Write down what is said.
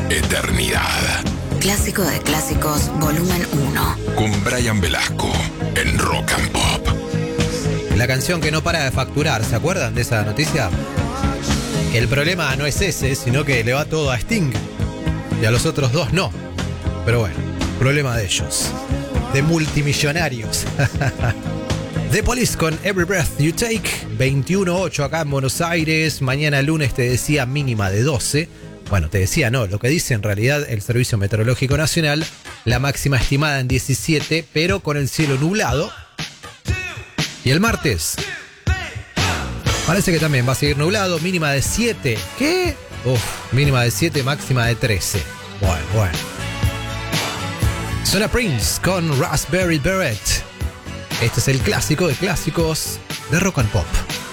Eternidad. Clásico de clásicos, volumen 1. Con Brian Velasco en Rock and Pop. La canción que no para de facturar, ¿se acuerdan de esa noticia? El problema no es ese, sino que le va todo a Sting. Y a los otros dos no. Pero bueno, problema de ellos. De multimillonarios. The Police con Every Breath You Take. 21.8 acá en Buenos Aires. Mañana lunes te decía mínima de 12. Bueno, te decía no, lo que dice en realidad el Servicio Meteorológico Nacional. La máxima estimada en 17, pero con el cielo nublado. Y el martes parece que también va a seguir nublado, mínima de 7. ¿Qué? Mínima de 7, máxima de 13. Bueno. Suena Prince con Raspberry Beret. Este es el clásico de clásicos de Rock and Pop.